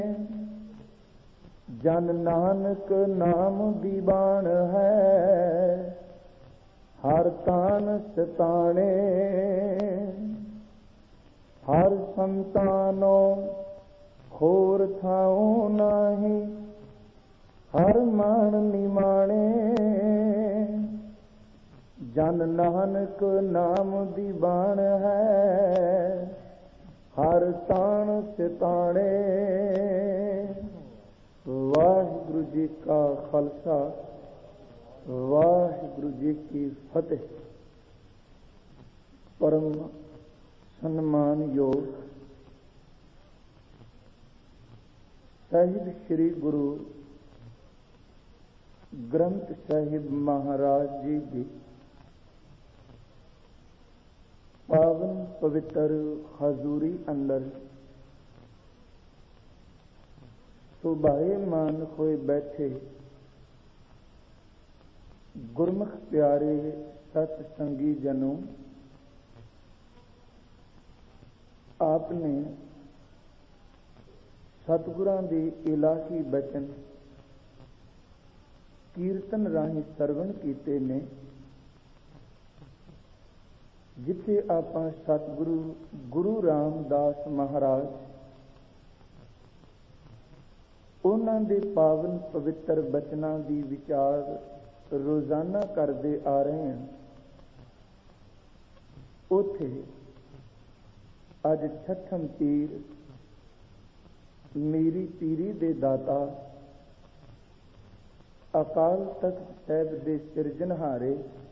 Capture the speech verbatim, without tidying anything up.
ਜਨ ਨਾਨਕ ਨਾਮ ਦੀ ਬਾਣ ਹੈ, ਹਰ ਤਾਨ ਸਤਾਣੇ। ਹਰ ਸੰਤਾਨੋ ਹੋਰ ਥਾਉ ਨਾਹੀ, ਹਰ ਮਾਨ ਨਿਮਾਣੇ। ਜਨ ਨਾਨਕ ਨਾਮ ਦੀ ਬਾਣ ਹੈ, ਹਰ ਤਾਣ ਸਿਤਾਣੇ। ਵਾਹਿਗੁਰੂ ਜੀ ਕਾ ਖਾਲਸਾ, ਵਾਹਿਗੁਰੂ ਜੀ ਕੀ ਫਤਿਹ। ਪਰਮ ਸਨਮਾਨਯੋਗ ਸਾਹਿਬ ਸ੍ਰੀ ਗੁਰੂ ਗ੍ਰੰਥ ਸਾਹਿਬ ਮਹਾਰਾਜ ਜੀ ਦੀ ਪਾਵਨ ਪਵਿੱਤਰ ਹਜ਼ੂਰੀ ਅੰਦਰ ਸੁਭਾਏਮਾਨ ਹੋਏ ਬੈਠੇ ਗੁਰਮੁਖ ਪਿਆਰੇ ਸਤ ਸੰਗੀ ਜਨੋ, ਆਪ ਨੇ ਸਤਿਗੁਰਾਂ ਦੇ ਇਲਾਹੀ ਬਚਨ ਕੀਰਤਨ ਰਾਹੀਂ ਸਰਵਣ ਕੀਤੇ ਨੇ, ਜਿੱਥੇ ਆਪਾਂ ਸਤਿਗੁਰੂ ਗੁਰੂ ਰਾਮਦਾਸ ਮਹਾਰਾਜ ਉਹਨਾਂ ਦੇ ਪਾਵਨ ਪਵਿੱਤਰ ਬਚਨਾਂ ਦੀ ਵਿਚਾਰ ਰੋਜ਼ਾਨਾ ਕਰਦੇ ਆ ਰਹੇ ਹਾਂ। ਉੱਥੇ ਅੱਜ ਛਠਮ ਪੀਰ ਮੇਰੀ ਪੀਰੀ ਦੇ ਦਾਤਾ ਅਕਾਲ ਤਖਤ ਸਾਹਿਬ ਦੇ ਸਿਰਜਣਹਾਰੇ